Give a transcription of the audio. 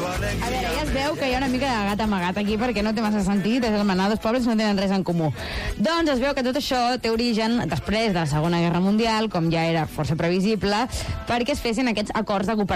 A veure, ja es veu que hi ha una mica de gat amagat aquí perquè no té massa sentit, és el manar dos pobles no tenen res en comú. Doncs es veu que tot això té origen després de la Segona Guerra Mundial, com ja era força previsible, perquè es fessin aquests acords de cooperació